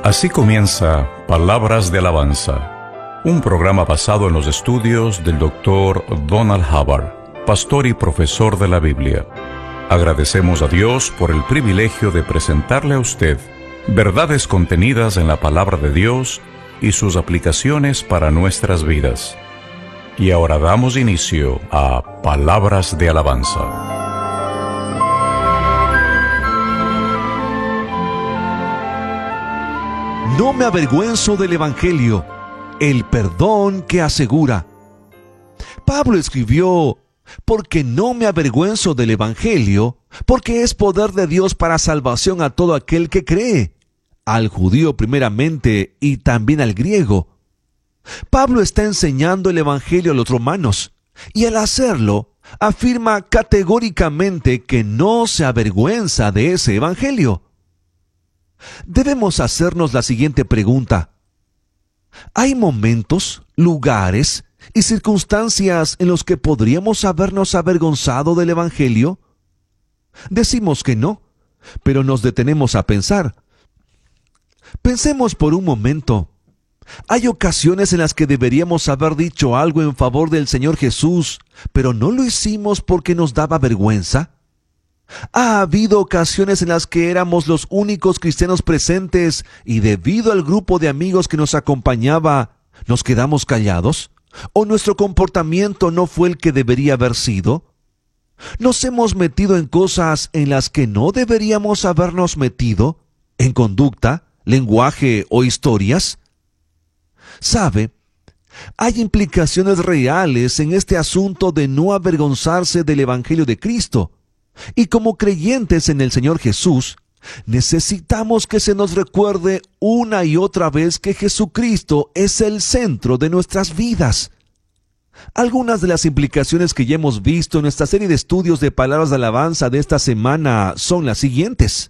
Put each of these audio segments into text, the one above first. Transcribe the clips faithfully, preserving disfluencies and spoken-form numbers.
Así comienza Palabras de Alabanza, un programa basado en los estudios del doctor Donald Hubbard, pastor y profesor de la Biblia. Agradecemos a Dios por el privilegio de presentarle a usted verdades contenidas en la Palabra de Dios y sus aplicaciones para nuestras vidas. Y ahora damos inicio a Palabras de Alabanza. No me avergüenzo del Evangelio, el perdón que asegura. Pablo escribió, porque no me avergüenzo del Evangelio, porque es poder de Dios para salvación a todo aquel que cree, al judío primeramente y también al griego. Pablo está enseñando el Evangelio a los romanos, y al hacerlo, afirma categóricamente que no se avergüenza de ese Evangelio. Debemos hacernos la siguiente pregunta. ¿Hay momentos, lugares y circunstancias en los que podríamos habernos avergonzado del Evangelio? Decimos que no, pero nos detenemos a pensar. Pensemos por un momento. ¿Hay ocasiones en las que deberíamos haber dicho algo en favor del Señor Jesús, pero no lo hicimos porque nos daba vergüenza? ¿Ha habido ocasiones en las que éramos los únicos cristianos presentes y debido al grupo de amigos que nos acompañaba, nos quedamos callados? ¿O nuestro comportamiento no fue el que debería haber sido? ¿Nos hemos metido en cosas en las que no deberíamos habernos metido? ¿En conducta, lenguaje o historias? ¿Sabe? Hay implicaciones reales en este asunto de no avergonzarse del Evangelio de Cristo. Y como creyentes en el Señor Jesús, necesitamos que se nos recuerde una y otra vez que Jesucristo es el centro de nuestras vidas. Algunas de las implicaciones que ya hemos visto en nuestra serie de estudios de Palabras de Alabanza de esta semana son las siguientes.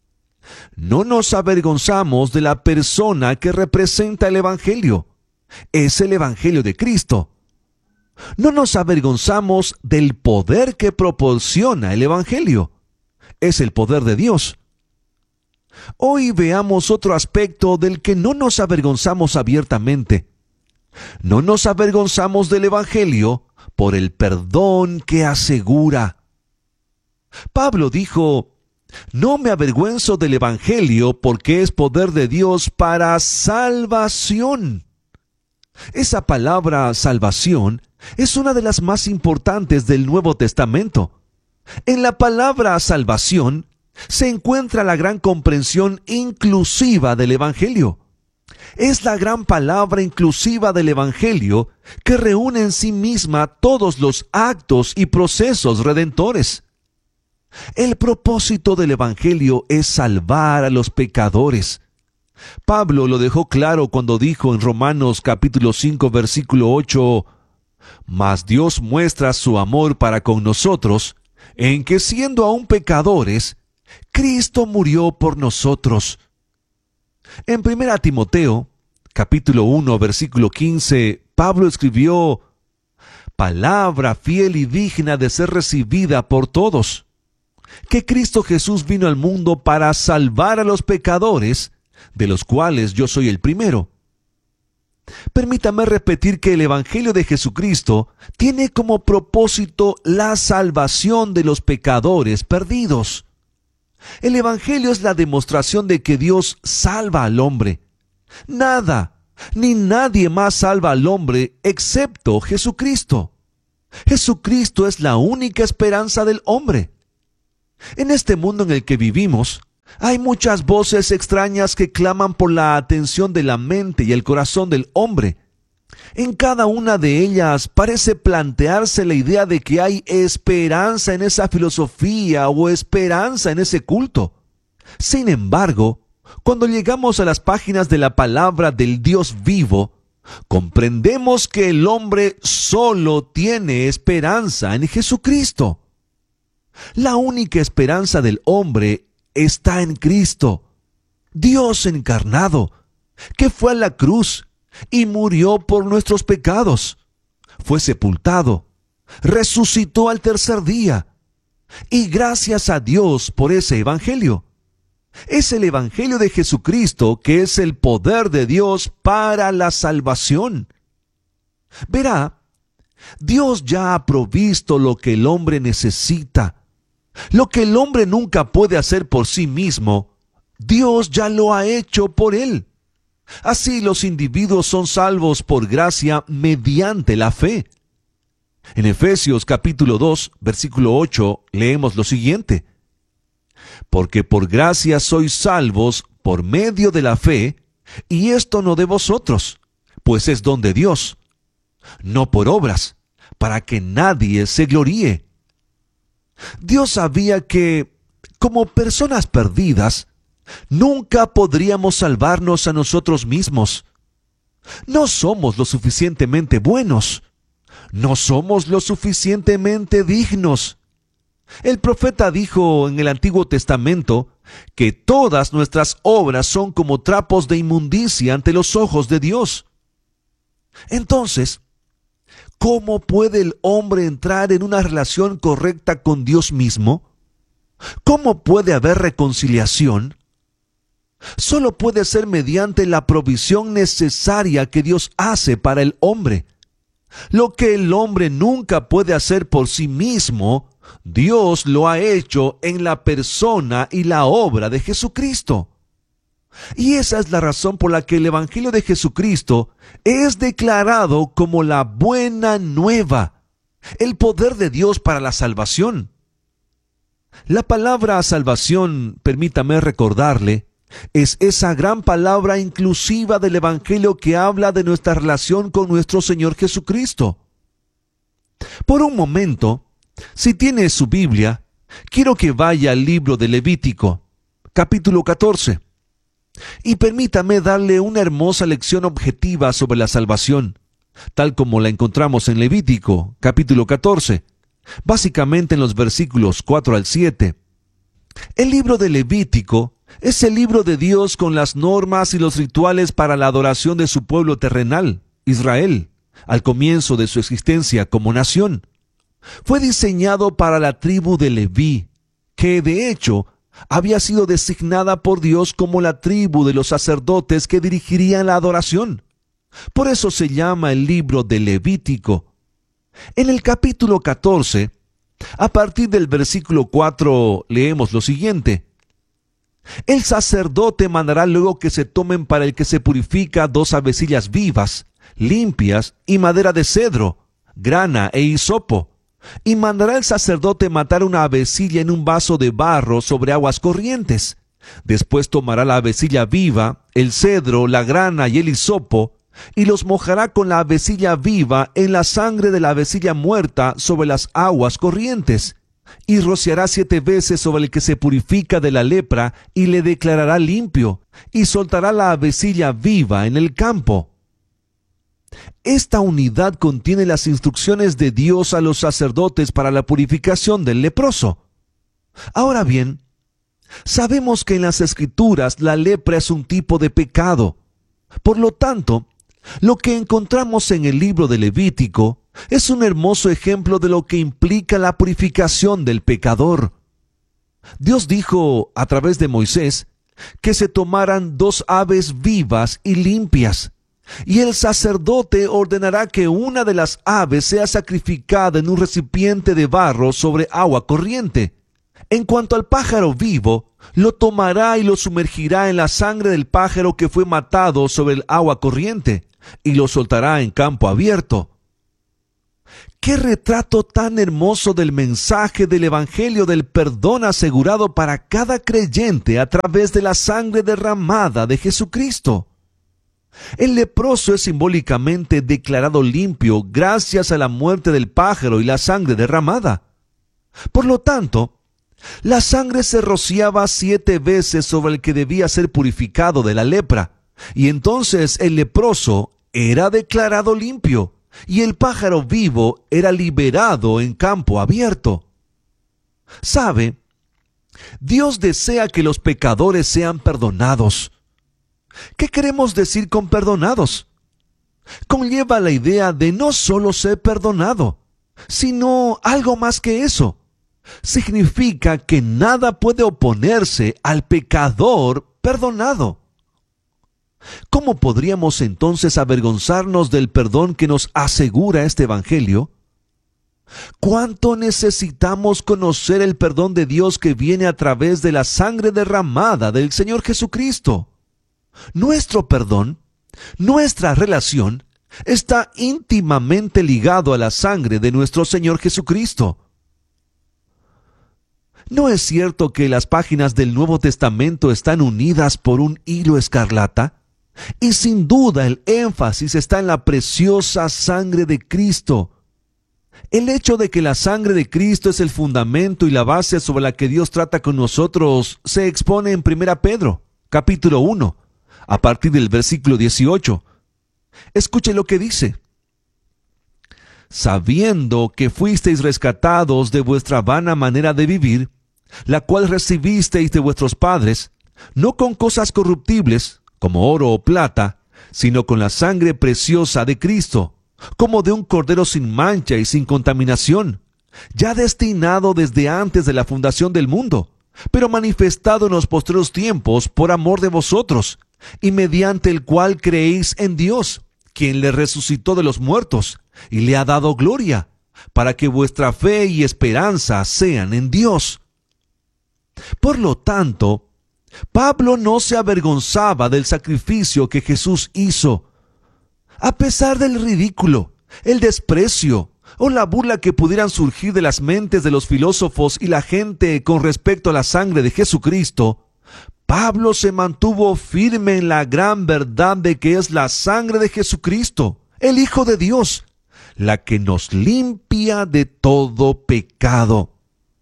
No nos avergonzamos de la persona que representa el Evangelio. Es el Evangelio de Cristo. No nos avergonzamos del poder que proporciona el Evangelio. Es el poder de Dios. Hoy veamos otro aspecto del que no nos avergonzamos abiertamente. No nos avergonzamos del Evangelio por el perdón que asegura. Pablo dijo, no me avergüenzo del Evangelio porque es poder de Dios para salvación. Esa palabra salvación es una de las más importantes del Nuevo Testamento. En la palabra salvación se encuentra la gran comprensión inclusiva del Evangelio. Es la gran palabra inclusiva del Evangelio que reúne en sí misma todos los actos y procesos redentores. El propósito del Evangelio es salvar a los pecadores. Pablo lo dejó claro cuando dijo en Romanos capítulo cinco versículo ocho, mas Dios muestra su amor para con nosotros, en que siendo aún pecadores, Cristo murió por nosotros. En primera Timoteo, capítulo uno, versículo quince, Pablo escribió, palabra fiel y digna de ser recibida por todos, que Cristo Jesús vino al mundo para salvar a los pecadores, de los cuales yo soy el primero. Permítame repetir que el Evangelio de Jesucristo tiene como propósito la salvación de los pecadores perdidos. El Evangelio es la demostración de que Dios salva al hombre. Nada, ni nadie más salva al hombre excepto Jesucristo. Jesucristo es la única esperanza del hombre. En este mundo en el que vivimos, hay muchas voces extrañas que claman por la atención de la mente y el corazón del hombre. En cada una de ellas parece plantearse la idea de que hay esperanza en esa filosofía o esperanza en ese culto. Sin embargo, cuando llegamos a las páginas de la palabra del Dios vivo, comprendemos que el hombre solo tiene esperanza en Jesucristo. La única esperanza del hombre está en Cristo, Dios encarnado, que fue a la cruz y murió por nuestros pecados. Fue sepultado, resucitó al tercer día, y gracias a Dios por ese evangelio. Es el Evangelio de Jesucristo que es el poder de Dios para la salvación. Verá, Dios ya ha provisto lo que el hombre necesita. Lo que el hombre nunca puede hacer por sí mismo, Dios ya lo ha hecho por él. Así los individuos son salvos por gracia mediante la fe. En Efesios capítulo dos, versículo ocho, leemos lo siguiente: porque por gracia sois salvos por medio de la fe, y esto no de vosotros, pues es don de Dios, no por obras, para que nadie se gloríe. Dios sabía que, como personas perdidas, nunca podríamos salvarnos a nosotros mismos. No somos lo suficientemente buenos. No somos lo suficientemente dignos. El profeta dijo en el Antiguo Testamento que todas nuestras obras son como trapos de inmundicia ante los ojos de Dios. Entonces, ¿cómo puede el hombre entrar en una relación correcta con Dios mismo? ¿Cómo puede haber reconciliación? Solo puede ser mediante la provisión necesaria que Dios hace para el hombre. Lo que el hombre nunca puede hacer por sí mismo, Dios lo ha hecho en la persona y la obra de Jesucristo. Y esa es la razón por la que el Evangelio de Jesucristo es declarado como la buena nueva, el poder de Dios para la salvación. La palabra salvación, permítame recordarle, es esa gran palabra inclusiva del Evangelio que habla de nuestra relación con nuestro Señor Jesucristo. Por un momento, si tiene su Biblia, quiero que vaya al libro de Levítico, capítulo catorce, y permítame darle una hermosa lección objetiva sobre la salvación, tal como la encontramos en Levítico, capítulo catorce, básicamente en los versículos cuatro al siete. El libro de Levítico es el libro de Dios con las normas y los rituales para la adoración de su pueblo terrenal, Israel, al comienzo de su existencia como nación. Fue diseñado para la tribu de Leví, que de hecho había sido designada por Dios como la tribu de los sacerdotes que dirigirían la adoración. Por eso se llama el libro de Levítico. En el capítulo catorce, a partir del versículo cuatro, leemos lo siguiente: el sacerdote mandará luego que se tomen para el que se purifica dos avecillas vivas, limpias, y madera de cedro, grana e hisopo. Y mandará el sacerdote matar una avecilla en un vaso de barro sobre aguas corrientes. Después tomará la avecilla viva, el cedro, la grana y el hisopo, y los mojará con la avecilla viva en la sangre de la avecilla muerta sobre las aguas corrientes. Y rociará siete veces sobre el que se purifica de la lepra, y le declarará limpio, y soltará la avecilla viva en el campo. Esta unidad contiene las instrucciones de Dios a los sacerdotes para la purificación del leproso. Ahora bien, sabemos que en las Escrituras la lepra es un tipo de pecado. Por lo tanto, lo que encontramos en el libro de Levítico es un hermoso ejemplo de lo que implica la purificación del pecador. Dios dijo a través de Moisés que se tomaran dos aves vivas y limpias, y el sacerdote ordenará que una de las aves sea sacrificada en un recipiente de barro sobre agua corriente. En cuanto al pájaro vivo, lo tomará y lo sumergirá en la sangre del pájaro que fue matado sobre el agua corriente, y lo soltará en campo abierto. ¡Qué retrato tan hermoso del mensaje del Evangelio del perdón asegurado para cada creyente a través de la sangre derramada de Jesucristo! El leproso es simbólicamente declarado limpio gracias a la muerte del pájaro y la sangre derramada. Por lo tanto, la sangre se rociaba siete veces sobre el que debía ser purificado de la lepra, y entonces el leproso era declarado limpio, y el pájaro vivo era liberado en campo abierto. ¿Sabe? Dios desea que los pecadores sean perdonados. ¿Qué queremos decir con perdonados? Conlleva la idea de no solo ser perdonado, sino algo más que eso. significa que nada puede oponerse al pecador perdonado. ¿Cómo podríamos entonces avergonzarnos del perdón que nos asegura este Evangelio? ¿Cuánto necesitamos conocer el perdón de Dios que viene a través de la sangre derramada del Señor Jesucristo? Nuestro perdón, nuestra relación, está íntimamente ligado a la sangre de nuestro Señor Jesucristo. ¿No es cierto que las páginas del Nuevo Testamento están unidas por un hilo escarlata? Y sin duda el énfasis está en la preciosa sangre de Cristo. El hecho de que la sangre de Cristo es el fundamento y la base sobre la que Dios trata con nosotros se expone en primera Pedro, capítulo uno, a partir del versículo dieciocho. Escuche lo que dice. Sabiendo que fuisteis rescatados de vuestra vana manera de vivir, la cual recibisteis de vuestros padres, no con cosas corruptibles, como oro o plata, sino con la sangre preciosa de Cristo, como de un cordero sin mancha y sin contaminación, ya destinado desde antes de la fundación del mundo, pero manifestado en los postreros tiempos por amor de vosotros, y mediante el cual creéis en Dios, quien le resucitó de los muertos, y le ha dado gloria, para que vuestra fe y esperanza sean en Dios. Por lo tanto, Pablo no se avergonzaba del sacrificio que Jesús hizo. A pesar del ridículo, el desprecio o la burla que pudieran surgir de las mentes de los filósofos y la gente con respecto a la sangre de Jesucristo, Pablo se mantuvo firme en la gran verdad de que es la sangre de Jesucristo, el Hijo de Dios, la que nos limpia de todo pecado.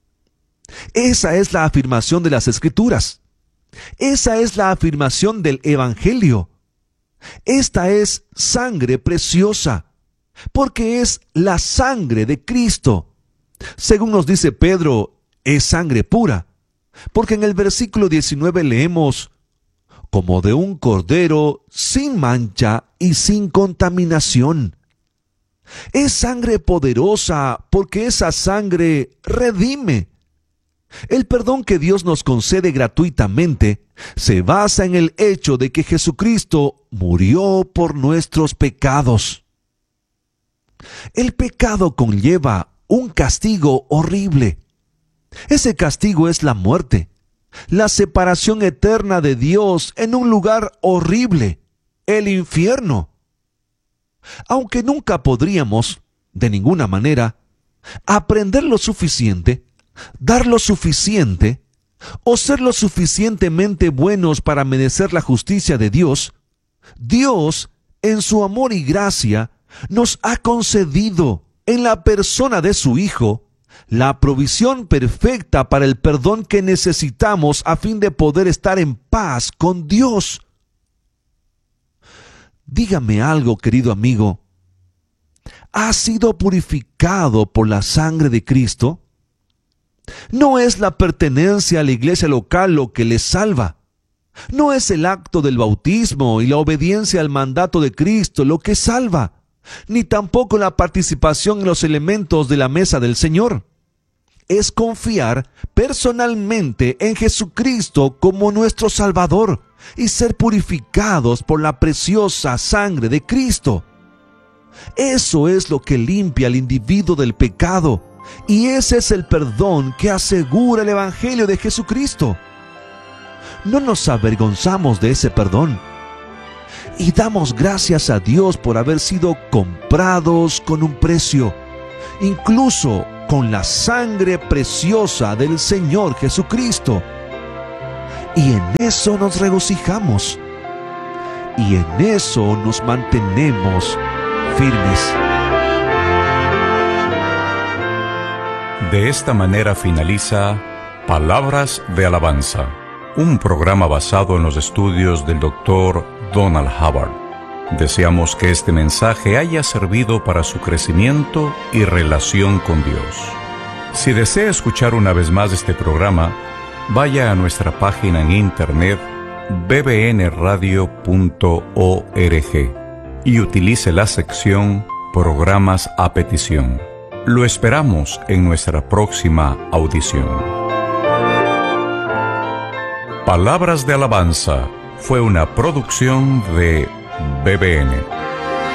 Esa es la afirmación de las Escrituras. Esa es la afirmación del Evangelio. Esta es sangre preciosa, porque es la sangre de Cristo. Según nos dice Pedro, es sangre pura, porque en el versículo diecinueve leemos, como de un cordero sin mancha y sin contaminación. Es sangre poderosa, porque esa sangre redime. El perdón que Dios nos concede gratuitamente se basa en el hecho de que Jesucristo murió por nuestros pecados. El pecado conlleva un castigo horrible. Ese castigo es la muerte, la separación eterna de Dios en un lugar horrible, el infierno. Aunque nunca podríamos, de ninguna manera, aprender lo suficiente, dar lo suficiente o ser lo suficientemente buenos para merecer la justicia de Dios, Dios, en su amor y gracia, nos ha concedido en la persona de su Hijo la provisión perfecta para el perdón que necesitamos a fin de poder estar en paz con Dios. Dígame algo, querido amigo. ¿Has sido purificado por la sangre de Cristo? No es la pertenencia a la iglesia local lo que les salva. No es el acto del bautismo y la obediencia al mandato de Cristo lo que salva, ni tampoco la participación en los elementos de la mesa del Señor. Es confiar personalmente en Jesucristo como nuestro Salvador y ser purificados por la preciosa sangre de Cristo. Eso es lo que limpia al individuo del pecado. Y ese es el perdón que asegura el Evangelio de Jesucristo. No nos avergonzamos de ese perdón. Y damos gracias a Dios por haber sido comprados con un precio, incluso con la sangre preciosa del Señor Jesucristo. Y en eso nos regocijamos. Y en eso nos mantenemos firmes. De esta manera finaliza Palabras de Alabanza, un programa basado en los estudios del doctor Donald Hubbard. Deseamos que este mensaje haya servido para su crecimiento y relación con Dios. Si desea escuchar una vez más este programa, vaya a nuestra página en internet b b n radio punto org y utilice la sección Programas a petición. Lo esperamos en nuestra próxima audición. Palabras de Alabanza fue una producción de B B N.